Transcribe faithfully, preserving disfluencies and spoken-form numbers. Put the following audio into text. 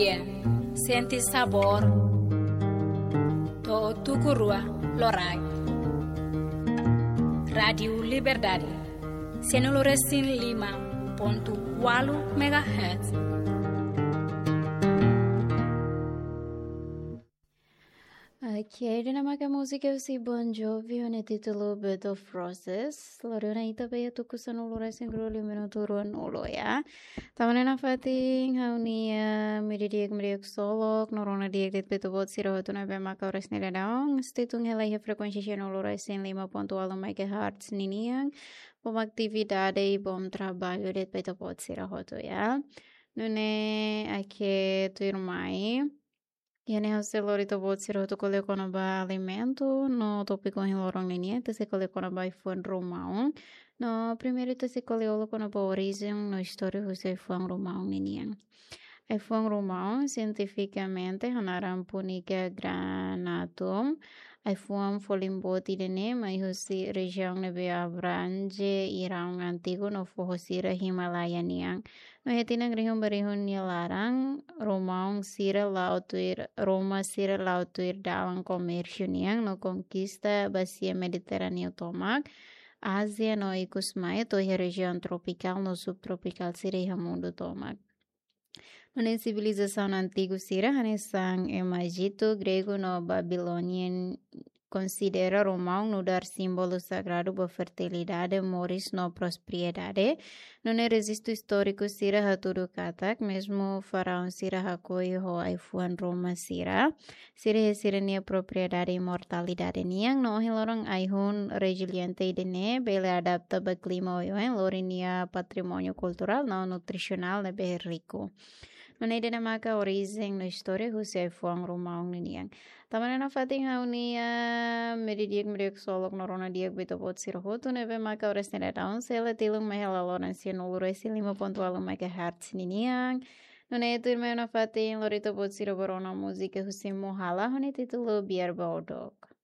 bien, senti sabor, to tukurua lorai. Radio Liberdade, Senoloresin lima ponto walu megahertz. Ok, dinamakan música si Bon Jovi no título Bed of Roses. Lorena ita baya tu kusan ulura singro limino turun ulo ya. Taman na fating haunia medidiak mediak solok norona diak dit beto bot siro hatu na bema ka oras nila daong. Stitung helai frekuensi siya ulura sin lima ponto walo megahertz niniang. Bom aktividade bom trabalho dit beto bot siro hatu ya. Nune ake tu irmai. Yani hasil lori to bot siro to kole kono ba alimento no topiko hin lorong linie te se kole kono ba ifuan romaun no primeiro te se kole olo kono ba origem no história huse ifuan romaun linie ifuan romaun cientificamente hanaram punica granatum ifuan folimboti dene mai huse região nebe abrange irang antigo no fohosira Himalaya niang no hetinang rihun berihun nilarang romaun sira lautuir Roma sira lautuir dalam komersio niang no conquista bacia mediterrâneo tomak Ásia no ikus mai to região tropical no subtropical sira mundo tomak no civilização antigo sira hanesang Egito grego no Babilonian considera Romão no dar símbolo sagrado da fertilidade, moris no prosperidade. Não é registro histórico sira haturu katak, mesmo faraó sira hakoi ho aifuan Roma sira. Sira sira nia propriedade e mortalidade niang no hilorong aihun resiliente dene bele adapta ba clima oyoen lorinia patrimônio cultural não nutricional ne be rico. No ne dena maka origem no história huse aifuan Romão niang. Taman na fating haunia medidiak mediak solok norona diak bito bot sirhotu nebe maka ores nera daun sela tilung mehela loran sianulu resi lima ponto walo megahertz niniang nune itu irme na fating lorito bot siro borona musika husim mohala hone titulo biar baodok.